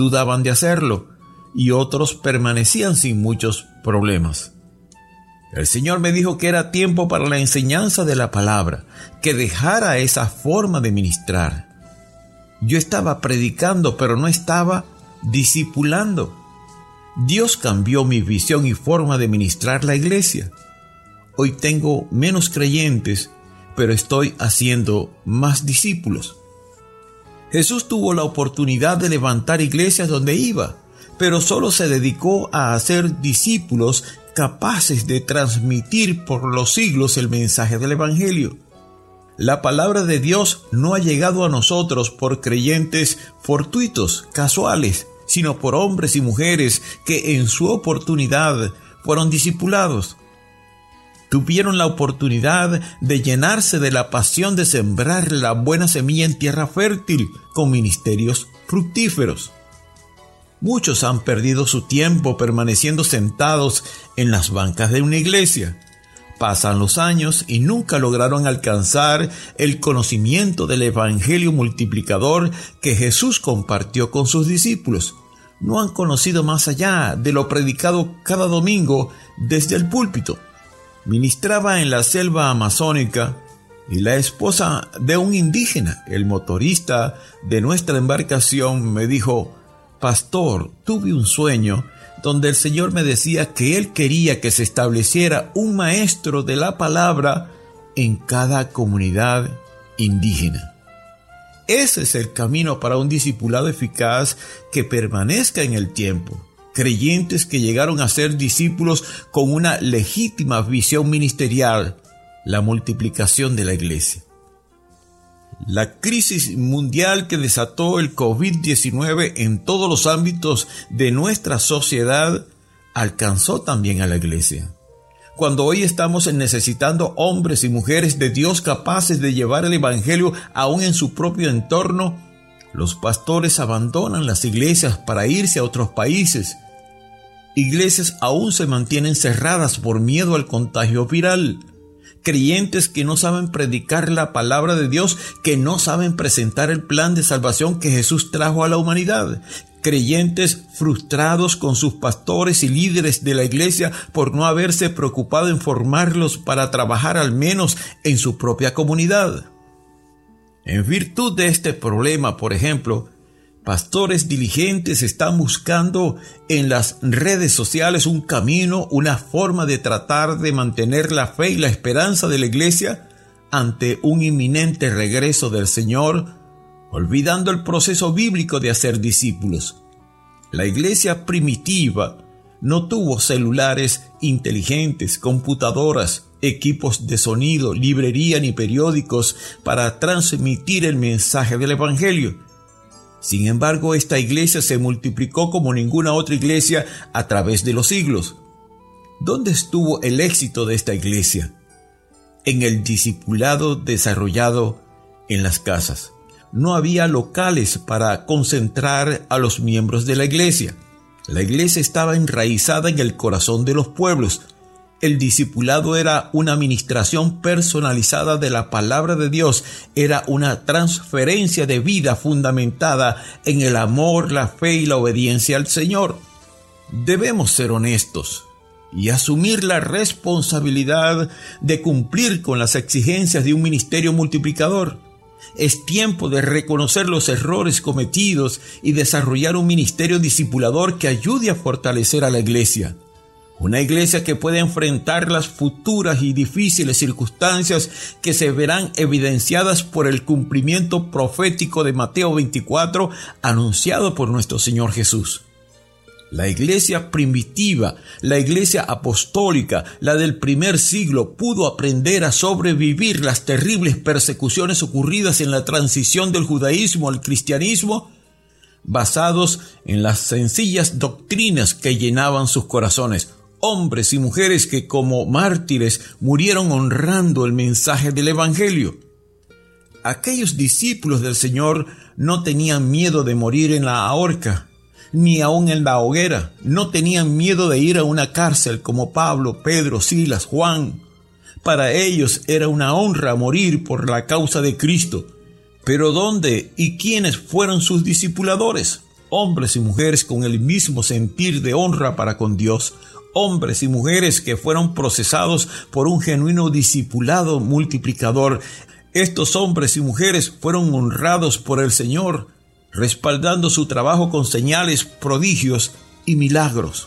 dudaban de hacerlo y otros permanecían sin muchos problemas. El Señor me dijo que era tiempo para la enseñanza de la palabra, que dejara esa forma de ministrar. Yo estaba predicando, pero no estaba discipulando. Dios cambió mi visión y forma de ministrar la iglesia. Hoy tengo menos creyentes, pero estoy haciendo más discípulos. Jesús tuvo la oportunidad de levantar iglesias donde iba, pero solo se dedicó a hacer discípulos capaces de transmitir por los siglos el mensaje del Evangelio. La palabra de Dios no ha llegado a nosotros por creyentes fortuitos, casuales, sino por hombres y mujeres que en su oportunidad fueron discipulados. Tuvieron la oportunidad de llenarse de la pasión de sembrar la buena semilla en tierra fértil con ministerios fructíferos. Muchos han perdido su tiempo permaneciendo sentados en las bancas de una iglesia. Pasan los años y nunca lograron alcanzar el conocimiento del evangelio multiplicador que Jesús compartió con sus discípulos. No han conocido más allá de lo predicado cada domingo desde el púlpito. Ministraba en la selva amazónica y la esposa de un indígena, el motorista de nuestra embarcación, me dijo: «Pastor, tuve un sueño donde el Señor me decía que Él quería que se estableciera un maestro de la palabra en cada comunidad indígena». Ese es el camino para un discipulado eficaz que permanezca en el tiempo. Creyentes que llegaron a ser discípulos con una legítima visión ministerial, la multiplicación de la iglesia. La crisis mundial que desató el COVID-19 en todos los ámbitos de nuestra sociedad alcanzó también a la iglesia. Cuando hoy estamos necesitando hombres y mujeres de Dios capaces de llevar el evangelio aún en su propio entorno, los pastores abandonan las iglesias para irse a otros países. Iglesias aún se mantienen cerradas por miedo al contagio viral. Creyentes que no saben predicar la palabra de Dios, que no saben presentar el plan de salvación que Jesús trajo a la humanidad. Creyentes frustrados con sus pastores y líderes de la iglesia por no haberse preocupado en formarlos para trabajar al menos en su propia comunidad. En virtud de este problema, por ejemplo, pastores diligentes están buscando en las redes sociales un camino, una forma de tratar de mantener la fe y la esperanza de la iglesia ante un inminente regreso del Señor, olvidando el proceso bíblico de hacer discípulos. La iglesia primitiva no tuvo celulares inteligentes, computadoras, equipos de sonido, librería ni periódicos para transmitir el mensaje del Evangelio. Sin embargo, esta iglesia se multiplicó como ninguna otra iglesia a través de los siglos. ¿Dónde estuvo el éxito de esta iglesia? En el discipulado desarrollado en las casas. No había locales para concentrar a los miembros de la iglesia. La iglesia estaba enraizada en el corazón de los pueblos. El discipulado era una administración personalizada de la palabra de Dios, era una transferencia de vida fundamentada en el amor, la fe y la obediencia al Señor. Debemos ser honestos y asumir la responsabilidad de cumplir con las exigencias de un ministerio multiplicador. Es tiempo de reconocer los errores cometidos y desarrollar un ministerio discipulador que ayude a fortalecer a la iglesia. Una iglesia que pueda enfrentar las futuras y difíciles circunstancias que se verán evidenciadas por el cumplimiento profético de Mateo 24 anunciado por nuestro Señor Jesús. La iglesia primitiva, la iglesia apostólica, la del primer siglo, pudo aprender a sobrevivir las terribles persecuciones ocurridas en la transición del judaísmo al cristianismo, basados en las sencillas doctrinas que llenaban sus corazones. Hombres y mujeres que como mártires murieron honrando el mensaje del Evangelio. Aquellos discípulos del Señor no tenían miedo de morir en la horca, ni aun en la hoguera. No tenían miedo de ir a una cárcel como Pablo, Pedro, Silas, Juan. Para ellos era una honra morir por la causa de Cristo. Pero ¿dónde y quiénes fueron sus discipuladores? hombres y mujeres con el mismo sentir de honra para con Dios, hombres y mujeres que fueron procesados por un genuino discipulado multiplicador. Estos hombres y mujeres fueron honrados por el Señor, respaldando su trabajo con señales, prodigios y milagros.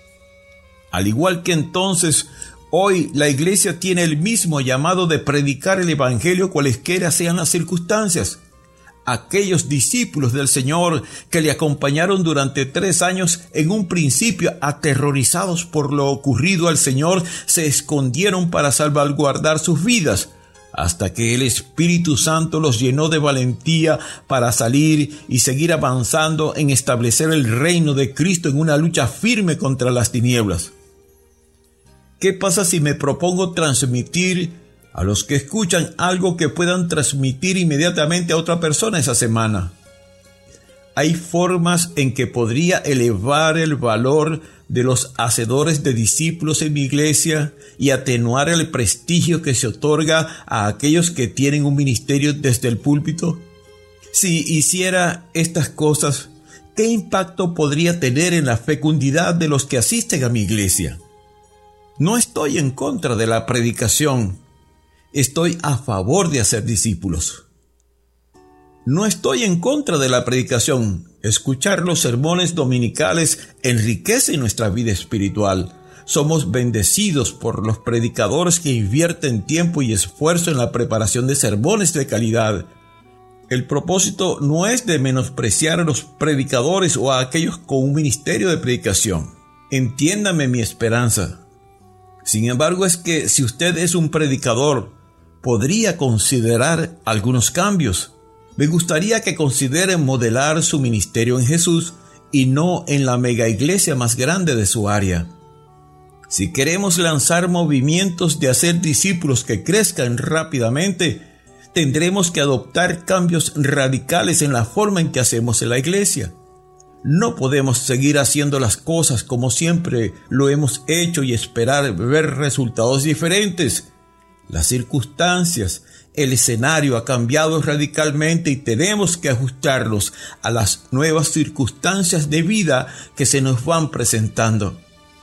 Al igual que entonces, hoy la iglesia tiene el mismo llamado de predicar el evangelio cualesquiera sean las circunstancias. Aquellos discípulos del Señor que le acompañaron durante 3 años, en un principio aterrorizados por lo ocurrido al Señor, se escondieron para salvaguardar sus vidas, hasta que el Espíritu Santo los llenó de valentía para salir y seguir avanzando en establecer el reino de Cristo en una lucha firme contra las tinieblas. ¿Qué pasa si me propongo transmitir a los que escuchan algo que puedan transmitir inmediatamente a otra persona esa semana? Hay formas en que podría elevar el valor de los hacedores de discípulos en mi iglesia y atenuar el prestigio que se otorga a aquellos que tienen un ministerio desde el púlpito. Si hiciera estas cosas, ¿qué impacto podría tener en la fecundidad de los que asisten a mi iglesia? No estoy en contra de la predicación. Estoy a favor de hacer discípulos. No estoy en contra de la predicación. Escuchar los sermones dominicales enriquece nuestra vida espiritual. Somos bendecidos por los predicadores que invierten tiempo y esfuerzo en la preparación de sermones de calidad. El propósito no es de menospreciar a los predicadores o a aquellos con un ministerio de predicación. Entiéndame mi esperanza. Sin embargo, es que si usted es un predicador, podría considerar algunos cambios. Me gustaría que considere modelar su ministerio en Jesús y no en la mega iglesia más grande de su área. Si queremos lanzar movimientos de hacer discípulos que crezcan rápidamente, tendremos que adoptar cambios radicales en la forma en que hacemos en la iglesia. No podemos seguir haciendo las cosas como siempre lo hemos hecho y esperar ver resultados diferentes. Las circunstancias, el escenario ha cambiado radicalmente y tenemos que ajustarlos a las nuevas circunstancias de vida que se nos van presentando.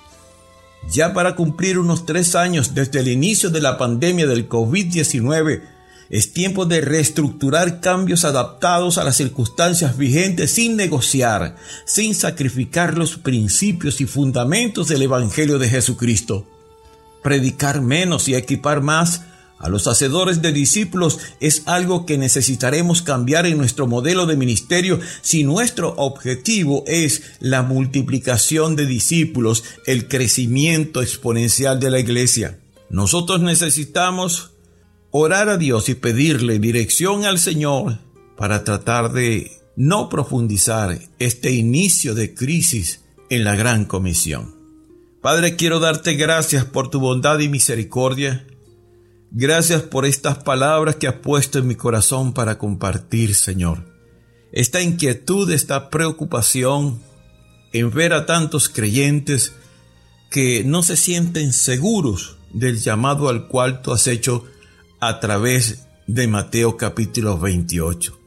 Ya para cumplir unos 3 años desde el inicio de la pandemia del COVID-19, es tiempo de reestructurar cambios adaptados a las circunstancias vigentes sin negociar, sin sacrificar los principios y fundamentos del Evangelio de Jesucristo. Predicar menos y equipar más a los hacedores de discípulos es algo que necesitaremos cambiar en nuestro modelo de ministerio si nuestro objetivo es la multiplicación de discípulos, el crecimiento exponencial de la iglesia. Nosotros necesitamos orar a Dios y pedirle dirección al Señor para tratar de no profundizar este inicio de crisis en la gran comisión. Padre, quiero darte gracias por tu bondad y misericordia. Gracias por estas palabras que has puesto en mi corazón para compartir, Señor. Esta inquietud, esta preocupación en ver a tantos creyentes que no se sienten seguros del llamado al cual tú has hecho a través de Mateo capítulo 28.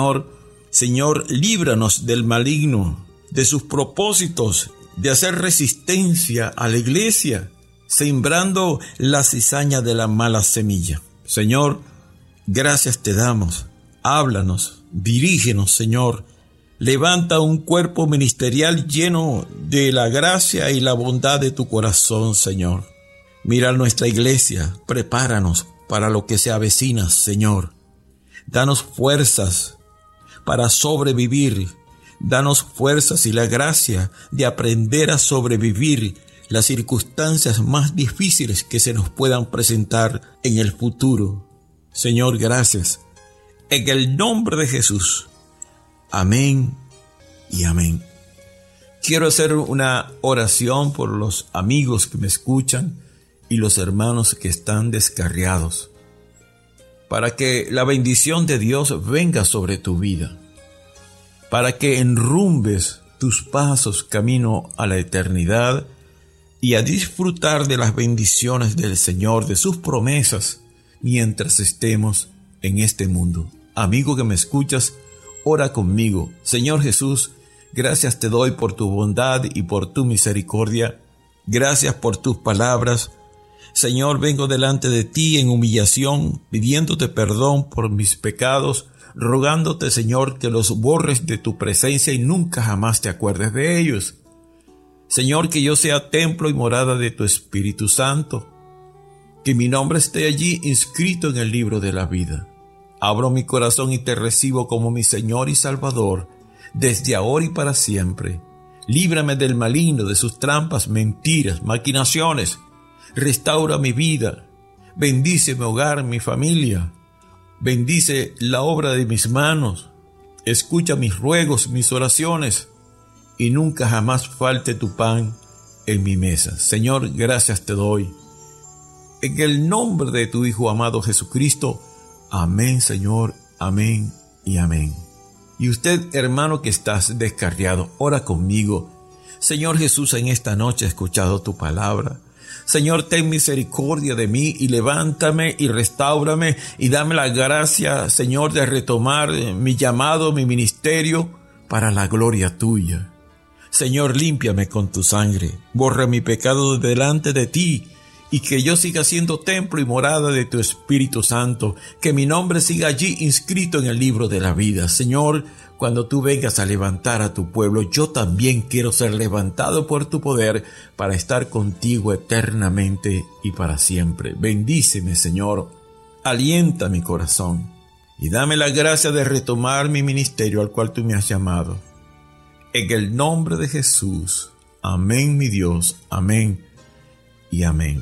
Señor, líbranos del maligno, de sus propósitos de hacer resistencia a la iglesia, sembrando la cizaña de la mala semilla. Señor, gracias te damos. Háblanos, dirígenos, Señor. Levanta un cuerpo ministerial lleno de la gracia y la bondad de tu corazón, Señor. Mira nuestra iglesia, prepáranos para lo que se avecina, Señor. Danos fuerzas para sobrevivir. Danos fuerzas y la gracia de aprender a sobrevivir las circunstancias más difíciles que se nos puedan presentar en el futuro. Señor, gracias. En el nombre de Jesús. Amén y amén. Quiero hacer una oración por los amigos que me escuchan y los hermanos que están descarriados, para que la bendición de Dios venga sobre tu vida, para que enrumbes tus pasos camino a la eternidad y a disfrutar de las bendiciones del Señor, de sus promesas, mientras estemos en este mundo. Amigo que me escuchas, ora conmigo. Señor Jesús, Gracias te doy por tu bondad y por tu misericordia. Gracias por tus palabras. Señor, vengo delante de ti en humillación, pidiéndote perdón por mis pecados, rogándote, Señor, que los borres de tu presencia y nunca jamás te acuerdes de ellos. Señor, que yo sea templo y morada de tu Espíritu Santo, que mi nombre esté allí inscrito en el libro de la vida. Abro mi corazón y te recibo como mi Señor y Salvador, desde ahora y para siempre. Líbrame del maligno, de sus trampas, mentiras, maquinaciones. Restaura mi vida. Bendice mi hogar, mi familia. Bendice la obra de mis manos. Escucha mis ruegos, mis oraciones. Y nunca jamás falte tu pan en mi mesa. Señor, gracias te doy. En el nombre de tu Hijo amado Jesucristo. Amén, Señor. Amén y amén. Y usted, hermano que estás descarriado, ora conmigo. Señor Jesús, en esta noche he escuchado tu palabra. Señor, ten misericordia de mí y levántame y restáurame y dame la gracia, Señor, de retomar mi llamado, mi ministerio para la gloria tuya. Señor, límpiame con tu sangre, borra mi pecado delante de ti y que yo siga siendo templo y morada de tu Espíritu Santo, que mi nombre siga allí inscrito en el libro de la vida. Señor, cuando tú vengas a levantar a tu pueblo, yo también quiero ser levantado por tu poder para estar contigo eternamente y para siempre. Bendíceme, Señor, alienta mi corazón y dame la gracia de retomar mi ministerio al cual tú me has llamado. En el nombre de Jesús. Amén, mi Dios. Amén y amén.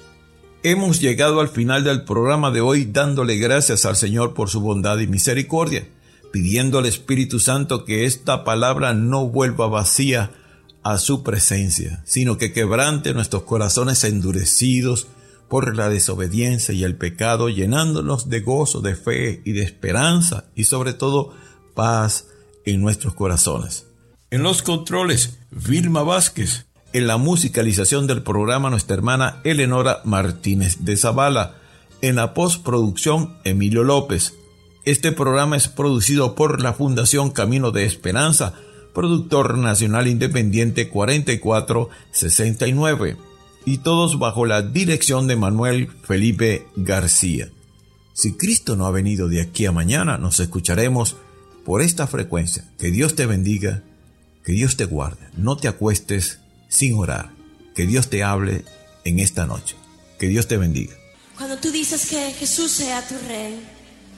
Hemos llegado al final del programa de hoy dándole gracias al Señor por su bondad y misericordia, pidiendo al Espíritu Santo que esta palabra no vuelva vacía a su presencia, sino que quebrante nuestros corazones endurecidos por la desobediencia y el pecado, llenándonos de gozo, de fe y de esperanza y sobre todo paz en nuestros corazones. En los controles, Vilma Vázquez. En la musicalización del programa, nuestra hermana Eleonora Martínez de Zavala. En la postproducción, Emilio López. Este programa es producido por la Fundación Camino de Esperanza, productor nacional independiente 4469, y todos bajo la dirección de Manuel Felipe García. Si Cristo no ha venido de aquí a mañana, nos escucharemos por esta frecuencia. Que Dios te bendiga, que Dios te guarde. No te acuestes sin orar. Que Dios te hable en esta noche. Que Dios te bendiga. Cuando tú dices que Jesús sea tu Rey,